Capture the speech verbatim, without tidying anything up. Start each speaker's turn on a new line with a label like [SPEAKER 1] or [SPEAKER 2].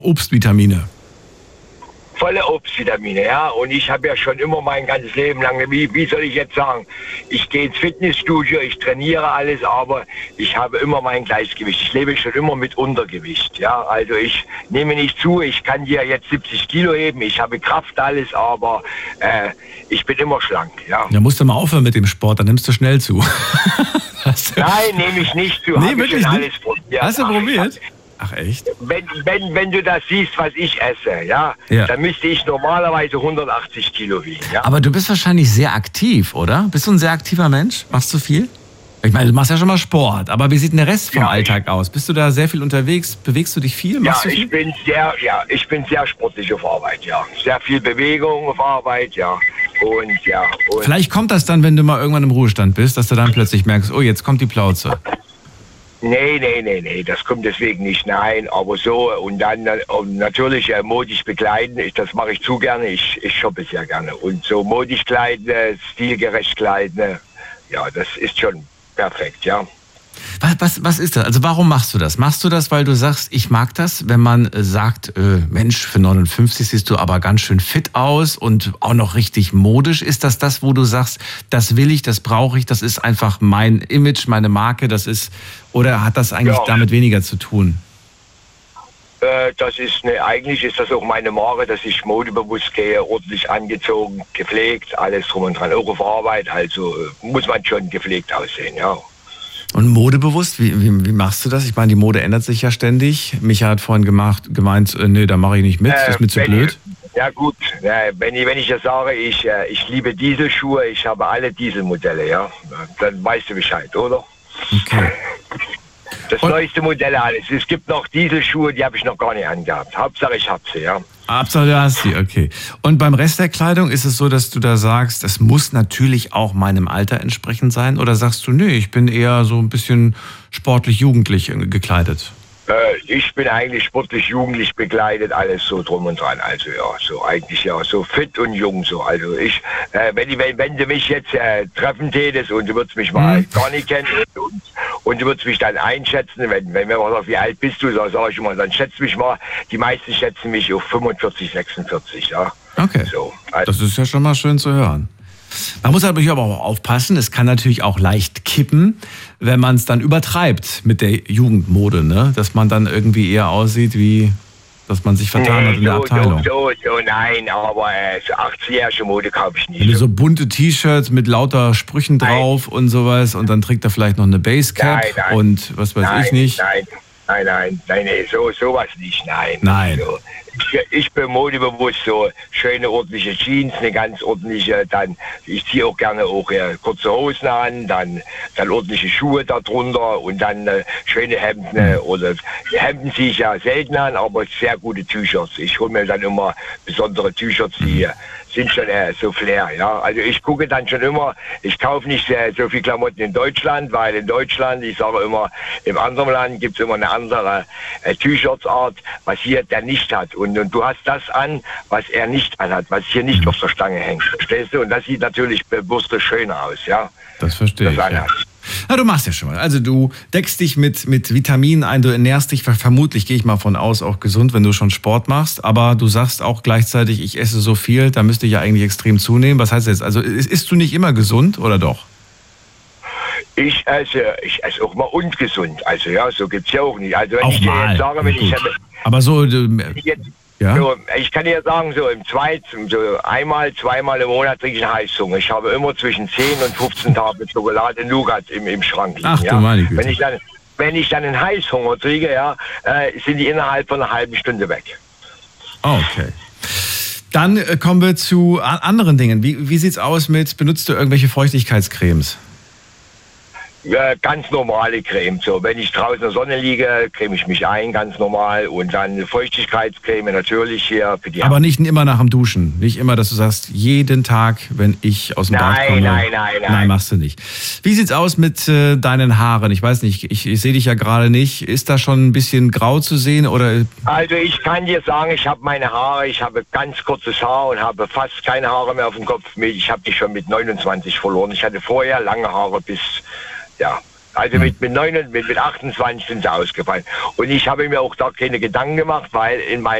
[SPEAKER 1] Obstvitamine.
[SPEAKER 2] Volle Obstvitamine, ja. Und ich habe ja schon immer mein ganzes Leben lang, wie, wie soll ich jetzt sagen, ich gehe ins Fitnessstudio, ich trainiere alles, aber ich habe immer mein Gleichgewicht. Ich lebe schon immer mit Untergewicht, ja. Also ich nehme nicht zu, ich kann dir jetzt siebzig Kilo heben, ich habe Kraft, alles, aber äh, ich bin immer schlank, ja.
[SPEAKER 1] Da musst du mal aufhören mit dem Sport, dann nimmst du schnell zu.
[SPEAKER 2] Nein, nehme ich nicht zu.
[SPEAKER 1] Nee, wirklich
[SPEAKER 2] schon
[SPEAKER 1] nicht?
[SPEAKER 2] Alles probiert.
[SPEAKER 1] Hast du
[SPEAKER 2] Ach,
[SPEAKER 1] probiert? Ach echt?
[SPEAKER 2] Wenn, wenn, wenn du das siehst, was ich esse, ja,
[SPEAKER 1] Ja.
[SPEAKER 2] dann müsste ich normalerweise hundertachtzig Kilo wiegen. Ja?
[SPEAKER 1] Aber du bist wahrscheinlich sehr aktiv, oder? Bist du ein sehr aktiver Mensch? Machst du viel? Ich meine, du machst ja schon mal Sport, aber wie sieht denn der Rest vom
[SPEAKER 2] Ja,
[SPEAKER 1] Alltag aus? Bist du da sehr viel unterwegs? Bewegst du dich viel?
[SPEAKER 2] Ja,
[SPEAKER 1] Machst du viel?
[SPEAKER 2] ich bin sehr, ja, ich bin sehr sportlich auf Arbeit, ja. Sehr viel Bewegung auf Arbeit, ja. Und ja. Und
[SPEAKER 1] Vielleicht kommt das dann, wenn du mal irgendwann im Ruhestand bist, dass du dann plötzlich merkst, oh, jetzt kommt die Plauze.
[SPEAKER 2] Nee, nee, nee, nee, das kommt deswegen nicht, nein, aber so und dann äh, und natürlich äh, modisch bekleiden, ich, das mache ich zu gerne, ich, ich shoppe sehr gerne und so modisch kleiden, äh, stilgerecht kleiden, äh, ja, das ist schon perfekt, ja.
[SPEAKER 1] Was, was, was ist das? Also warum machst du das? Machst du das, weil du sagst, ich mag das, wenn man äh, sagt, äh, Mensch, für neunundfünfzig siehst du aber ganz schön fit aus und auch noch richtig modisch. Ist das das, wo du sagst, das will ich, das brauche ich, das ist einfach mein Image, meine Marke, das ist, oder hat das eigentlich
[SPEAKER 2] Ja.
[SPEAKER 1] damit weniger zu tun?
[SPEAKER 2] Äh, das ist ne, eigentlich ist das auch meine Marke, dass ich modebewusst gehe, ordentlich angezogen, gepflegt, alles drum und dran, auch auf Arbeit, also äh, muss man schon gepflegt aussehen, ja.
[SPEAKER 1] Und modebewusst, wie, wie, wie machst du das? Ich meine, die Mode ändert sich ja ständig. Micha hat vorhin gemacht, gemeint, äh, nee, da mache ich nicht mit, das ist mir zu
[SPEAKER 2] wenn
[SPEAKER 1] blöd.
[SPEAKER 2] Ich, ja gut, äh, wenn ich, wenn ich das sage, ich, äh, ich liebe Dieselschuhe, ich habe alle Dieselmodelle, ja, dann weißt du Bescheid, oder?
[SPEAKER 1] Okay.
[SPEAKER 2] Das
[SPEAKER 1] Und-
[SPEAKER 2] neueste Modell alles. Es gibt noch Dieselschuhe, die habe ich noch gar nicht angehabt. Hauptsache ich habe sie, ja.
[SPEAKER 1] Absolut, du hast sie, okay. Und beim Rest der Kleidung ist es so, dass du da sagst, es muss natürlich auch meinem Alter entsprechend sein? Oder sagst du, nee, ich bin eher so ein bisschen sportlich jugendlich gekleidet?
[SPEAKER 2] Äh, ich bin eigentlich sportlich jugendlich begleitet, alles so drum und dran. Also ja, so eigentlich ja, so fit und jung so. Also ich, äh, wenn, wenn, wenn du mich jetzt äh, treffen tätest und du würdest mich mal
[SPEAKER 1] Mhm.
[SPEAKER 2] gar nicht kennen und, und du würdest mich dann einschätzen, wenn, wenn mir was sagt, wie alt bist du, so sage ich immer, dann schätzt mich mal. Die meisten schätzen mich auf fünfundvierzig, sechsundvierzig, ja.
[SPEAKER 1] Okay,
[SPEAKER 2] So, also,
[SPEAKER 1] das ist ja schon mal schön zu hören. Man muss natürlich aber auch aufpassen, es kann natürlich auch leicht kippen, wenn man es dann übertreibt mit der Jugendmode, ne? Dass man dann irgendwie eher aussieht, wie dass man sich vertan hat in der
[SPEAKER 2] so,
[SPEAKER 1] Abteilung.
[SPEAKER 2] so, so, so, nein, aber äh, so achtzigjährige Mode kaufe ich
[SPEAKER 1] Wenn du
[SPEAKER 2] nicht.
[SPEAKER 1] so bunte T-Shirts mit lauter Sprüchen drauf und sowas und dann trägt er vielleicht noch eine Basecap
[SPEAKER 2] Nein, nein.
[SPEAKER 1] und was weiß
[SPEAKER 2] Nein,
[SPEAKER 1] ich nicht.
[SPEAKER 2] Nein, nein, nein, nein, nee, so, sowas nicht, nein.
[SPEAKER 1] Nein.
[SPEAKER 2] So, ich, ich bin modebewusst, so schöne, ordentliche Jeans, eine ganz ordentliche, dann, ich ziehe auch gerne auch äh, kurze Hosen an, dann, dann ordentliche Schuhe darunter und dann äh, schöne Hemden, äh, oder Hemden ziehe ich ja selten an, aber sehr gute T-Shirts. Ich hole mir dann immer besondere T-Shirts, die äh, sind schon äh, so Flair, ja. Also ich gucke dann schon immer, ich kaufe nicht äh, so viel Klamotten in Deutschland, weil in Deutschland, ich sage immer, im anderen Land gibt es immer eine andere äh, T-Shirts-Art, was hier der nicht hat. Und, und du hast das an, was er nicht anhat, was hier nicht auf der Stange hängt. Verstehst du? Und das sieht natürlich bewusst schöner aus, ja.
[SPEAKER 1] Das verstehe
[SPEAKER 2] Das
[SPEAKER 1] ich. Ja.
[SPEAKER 2] anhat.
[SPEAKER 1] Na, du machst ja schon mal. Also du deckst dich mit, mit Vitaminen ein, du ernährst dich vermutlich, gehe ich mal von aus, auch gesund, wenn du schon Sport machst. Aber du sagst auch gleichzeitig, ich esse so viel, da müsste ich ja eigentlich extrem zunehmen. Was heißt das jetzt? Also isst du nicht immer gesund oder doch?
[SPEAKER 2] Ich esse, ich esse auch mal ungesund. Also ja, so gibt's ja auch nicht. Also wenn
[SPEAKER 1] Auch
[SPEAKER 2] ich dir
[SPEAKER 1] mal.
[SPEAKER 2] jetzt sage, wenn ich,
[SPEAKER 1] Gut. Aber so, du,
[SPEAKER 2] jetzt,
[SPEAKER 1] ja?
[SPEAKER 2] so, ich kann dir sagen, so im zweiten, so einmal, zweimal im Monat trinke ich einen Heißhunger. Ich habe immer zwischen zehn und fünfzehn Tafeln Schokolade Nougat im, im Schrank liegen.
[SPEAKER 1] Ach du
[SPEAKER 2] ja.
[SPEAKER 1] meine Güte.
[SPEAKER 2] Wenn ich dann, wenn ich dann einen Heißhunger kriege, ja, äh, sind die innerhalb von einer halben Stunde weg.
[SPEAKER 1] Okay. Dann äh, kommen wir zu a- anderen Dingen. Wie, wie sieht's aus mit, benutzt du irgendwelche Feuchtigkeitscremes?
[SPEAKER 2] Ja, ganz normale Creme. So, wenn ich draußen in der Sonne liege, creme ich mich ein, ganz normal. Und dann Feuchtigkeitscreme natürlich hier für die
[SPEAKER 1] Aber nicht immer nach dem Duschen. Nicht immer, dass du sagst, jeden Tag, wenn ich aus dem
[SPEAKER 2] Nein,
[SPEAKER 1] Bad komme.
[SPEAKER 2] nein, nein, nein.
[SPEAKER 1] Nein, machst du nicht. Wie sieht's aus mit äh, deinen Haaren? Ich weiß nicht, ich, ich sehe dich ja gerade nicht. Ist da schon ein bisschen grau zu sehen oder?
[SPEAKER 2] Also ich kann dir sagen, ich habe meine Haare, ich habe ganz kurzes Haar und habe fast keine Haare mehr auf dem Kopf. Ich habe die schon mit neunundzwanzig verloren. Ich hatte vorher lange Haare bis, ja, Also mit, mit, neun, mit, mit achtundzwanzig sind sie ausgefallen. Und ich habe mir auch da keine Gedanken gemacht, weil in meinem